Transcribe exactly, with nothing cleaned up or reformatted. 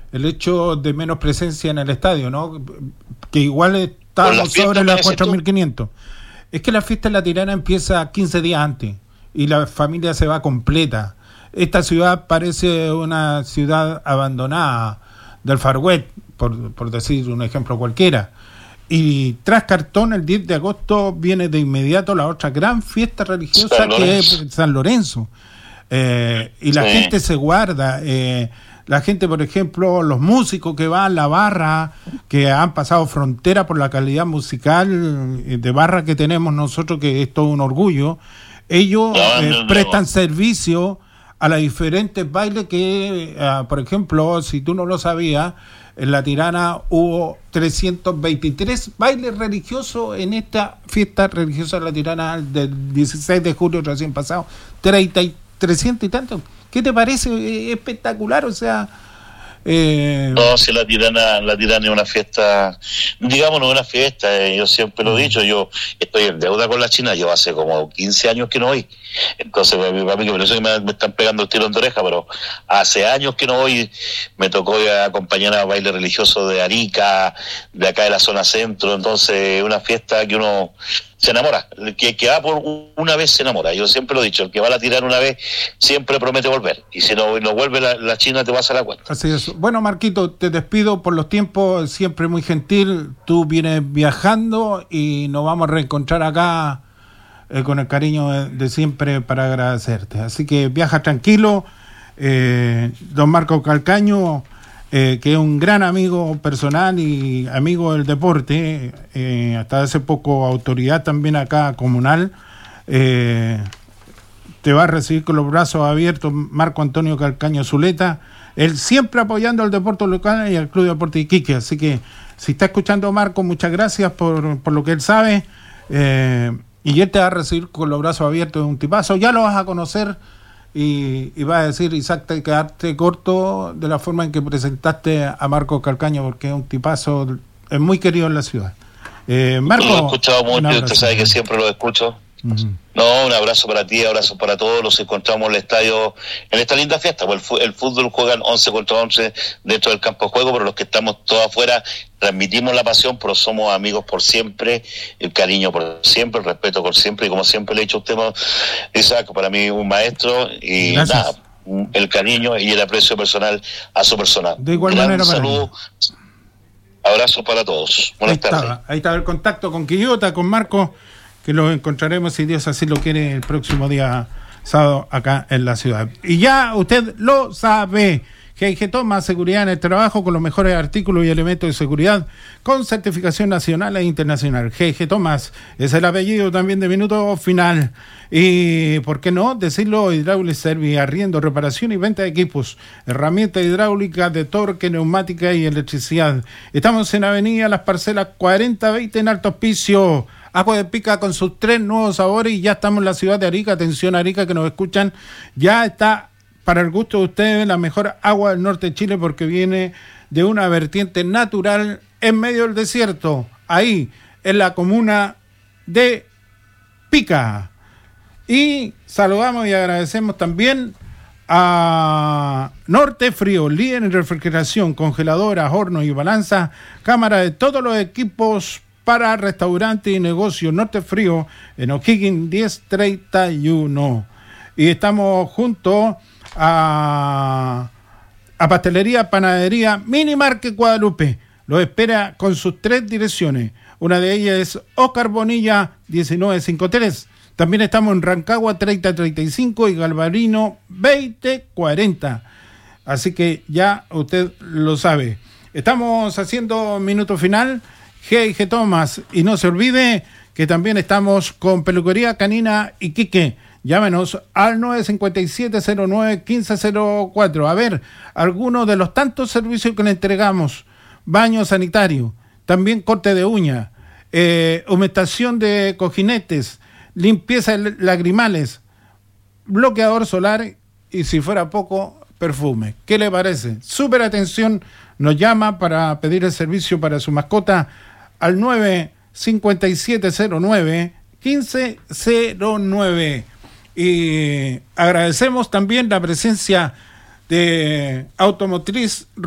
el hecho de menos presencia en el estadio, ¿no? Que igual estábamos sobre las cuatro mil quinientos. Es que la fiesta de la Tirana empieza quince días antes y la familia se va completa. Esta ciudad parece una ciudad abandonada del Far West, por, por decir un ejemplo cualquiera. Y tras Cartón, el diez de agosto, viene de inmediato la otra gran fiesta religiosa que es San Lorenzo. Eh, y la sí. gente se guarda. Eh, la gente, por ejemplo, los músicos que van a la barra, que han pasado frontera por la calidad musical de barra que tenemos nosotros, que es todo un orgullo, ellos no, eh, no, no. prestan servicio a las diferentes bailes que, uh, por ejemplo, si tú no lo sabías, en la Tirana hubo trescientos veintitrés bailes religiosos en esta fiesta religiosa de la Tirana del dieciséis de julio recién pasado, treinta y trescientos y tanto. ¿Qué te parece? Espectacular, o sea... Eh... No, si la Tirana, la Tirana es una fiesta, digamos, no es una fiesta, eh, yo siempre lo he dicho, yo estoy en deuda con la China, yo hace como quince años que no voy, entonces para mí, para mí que por eso que me, me están pegando el tirón de oreja, pero hace años que no voy, me tocó acompañar a baile religioso de Arica, de acá de la zona centro, entonces una fiesta que uno se enamora, el que, que va por una vez se enamora, yo siempre lo he dicho, el que va a la Tirana una vez siempre promete volver, y si no, no vuelve la, la China te pasa la cuenta. Así es. Bueno, Marquito, te despido por los tiempos, siempre muy gentil, tú vienes viajando y nos vamos a reencontrar acá eh, con el cariño de, de siempre para agradecerte, así que viaja tranquilo, eh, don Marco Calcaño, Eh, que es un gran amigo personal y amigo del deporte, eh, hasta hace poco autoridad también acá comunal, eh, te va a recibir con los brazos abiertos Marco Antonio Calcaño Zuleta, él siempre apoyando al deporte local y al Club Deporte Iquique, así que si está escuchando Marco, muchas gracias por, por lo que él sabe, eh, y él te va a recibir con los brazos abiertos, de un tipazo, ya lo vas a conocer. Y, y va a decir, Isaac, te quedaste corto de la forma en que presentaste a Marco Calcaño, porque es un tipazo, es muy querido en la ciudad. Eh, Marco, lo he escuchado mucho, usted sabe que siempre lo escucho. Uh-huh. No, un abrazo para ti, abrazo para todos. Los encontramos en el estadio en esta linda fiesta, pues el, el fútbol juegan once contra once dentro del campo de juego, pero los que estamos todos afuera transmitimos la pasión, pero somos amigos por siempre, el cariño por siempre, el respeto por siempre, y como siempre le he dicho a usted, Isaac, para mí un maestro, y gracias. Nada, el cariño y el aprecio personal a su persona. De igual Gran manera, saludo, abrazo para todos. Buenas ahí tardes. Estaba, ahí estaba el contacto con Quillota, con Marco, que los encontraremos, si Dios así lo quiere, el próximo día sábado acá en la ciudad. Y ya usted lo sabe, G I G Thomas, seguridad en el trabajo con los mejores artículos y elementos de seguridad con certificación nacional e internacional. G I G Thomas es el apellido también de Minuto Final. Y, ¿por qué no decirlo? Hydraulic Service, arriendo, reparación y venta de equipos, herramientas hidráulicas de torque, neumática y electricidad. Estamos en Avenida Las Parcelas cuarenta veinte en Alto Hospicio. Agua de Pica con sus tres nuevos sabores, y ya estamos en la ciudad de Arica. Atención, Arica, que nos escuchan, ya está para el gusto de ustedes la mejor agua del norte de Chile, porque viene de una vertiente natural en medio del desierto, ahí en la comuna de Pica. Y saludamos y agradecemos también a Norte Frío, líder en refrigeración, congeladoras, hornos y balanzas, cámara de todos los equipos para restaurantes y negocios. Norte Frío en O'Higgins diez treinta y uno. Y estamos junto a, a Pastelería, Panadería Mini Market Guadalupe. Los espera con sus tres direcciones. Una de ellas es Oscar Bonilla diecinueve cincuenta y tres. También estamos en Rancagua treinta treinta y cinco y Galvarino veinte cuarenta. Así que ya usted lo sabe. Estamos haciendo minuto final. G I G Thomas, y no se olvide que también estamos con Peluquería Canina Iquique. Llámenos al nueve cinco siete cero nueve uno cinco cero cuatro. A ver, algunos de los tantos servicios que le entregamos: baño sanitario, también corte de uña, eh, humectación de cojinetes, limpieza de lagrimales, bloqueador solar y, si fuera poco, perfume. ¿Qué le parece? Súper atención, nos llama para pedir el servicio para su mascota al nueve cinco siete cero nueve uno cinco cero nueve. Y agradecemos también la presencia de Automotriz